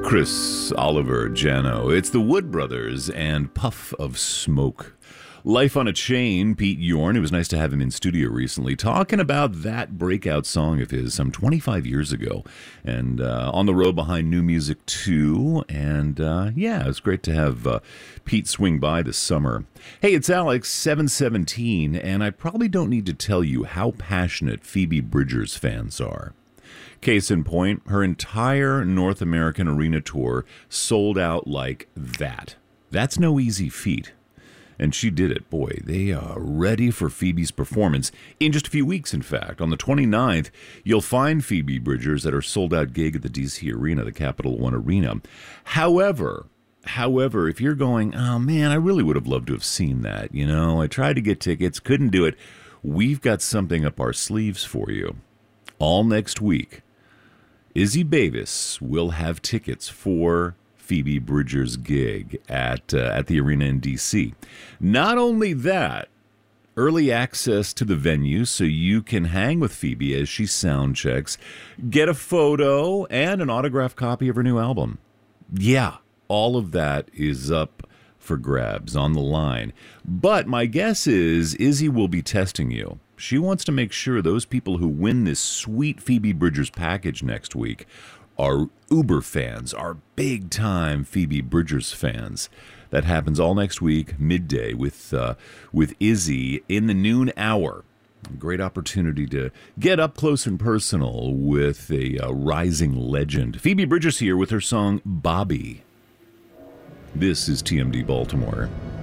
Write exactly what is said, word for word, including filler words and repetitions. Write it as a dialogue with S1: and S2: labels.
S1: Chris, Oliver, Jano. It's the Wood Brothers and Puff of Smoke. Life on a Chain, Pete Yorn. It was nice to have him in studio recently talking about that breakout song of his some twenty-five years ago. And uh, on the road behind New Music two. And uh, yeah, it was great to have uh, Pete swing by this summer. Hey, it's Alex, seven seventeen, and I probably don't need to tell you how passionate Phoebe Bridgers fans are. Case in point, her entire North American arena tour sold out like that. That's no easy feat. And she did it. Boy, they are ready for Phoebe's performance in just a few weeks, in fact. On the twenty-ninth, you'll find Phoebe Bridgers at her sold-out gig at the D C Arena, the Capital One Arena. However, however, if you're going, oh man, I really would have loved to have seen that. You know, I tried to get tickets, couldn't do it. We've got something up our sleeves for you. All next week, Izzy Bavis will have tickets for Phoebe Bridgers' gig at uh, at the arena in D C. Not only that, early access to the venue so you can hang with Phoebe as she sound checks, get a photo, and an autographed copy of her new album. Yeah, all of that is up for grabs on the line. But my guess is Izzy will be testing you. She wants to make sure those people who win this sweet Phoebe Bridgers package next week are Uber fans, are big-time Phoebe Bridgers fans. That happens all next week, midday, with uh, with Izzy in the noon hour. A great opportunity to get up close and personal with a uh, rising legend. Phoebe Bridgers here with her song Bobby. This is T M D Baltimore.